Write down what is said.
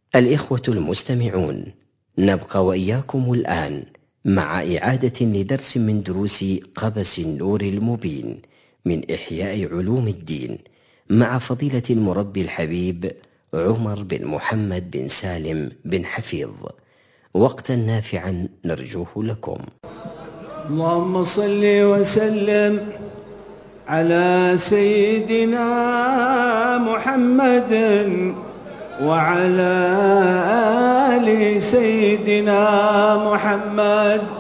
الإخوة المستمعون، نبقى وإياكم الآن مع إعادة لدرس من دروس قبس النور المبين من إحياء علوم الدين مع فضيلة المربي الحبيب عمر بن محمد بن سالم بن حفيظ. وقتا نافعا نرجوه لكم. اللهم صل وسلم على سيدنا محمد وعلى آل سيدنا محمد.